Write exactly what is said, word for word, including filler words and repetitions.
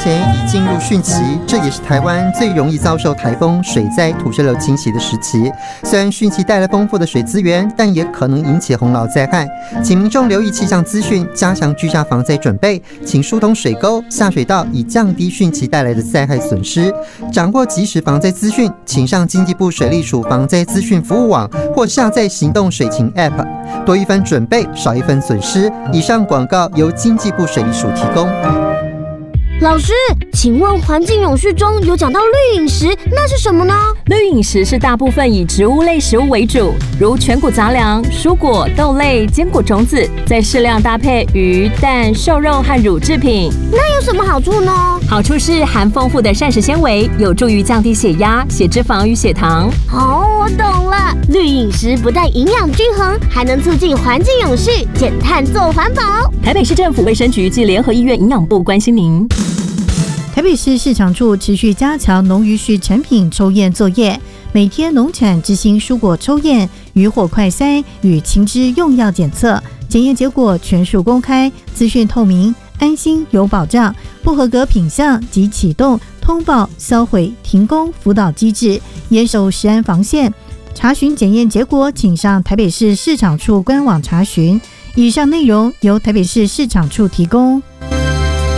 前已进入汛期，这也是台湾最容易遭受台风、水灾、土石流侵袭的时期。虽然汛期带来丰富的水资源，但也可能引起洪涝灾害，请民众留意气象资讯，加强居家防灾准备，请疏通水沟、下水道，以降低汛期带来的灾害损失。掌握即时防灾资讯，请上经济部水利署防灾资讯服务网或下载行动水情 App， 多一分准备，少一分损失。以上广告由经济部水利署提供。 老师，请问环境永续中有讲到绿饮食，那是什么呢？ 绿饮食是大部分以植物类食物为主，如全谷杂粮、蔬果、豆类、坚果种子，再适量搭配鱼、蛋、瘦肉和乳制品。 那有什么好处呢？ 好处是含丰富的膳食纤维，有助于降低血压、血脂肪与血糖。 哦，我懂了，绿饮食不但营养均衡，还能促进环境永续，减碳做环保。 台北市政府卫生局及联合医院营养部关心您。 台北市市场处持续加强农渔畜产品抽验作业，每天农产之星蔬果抽验、渔获快筛与禽只用药检测，检验结果全数公开，资讯透明，安心有保障。不合格品项及启动通报、销毁、停工辅导机制，严守食安防线。查询检验结果，请上台北市市场处官网查询。以上内容由台北市市场处提供。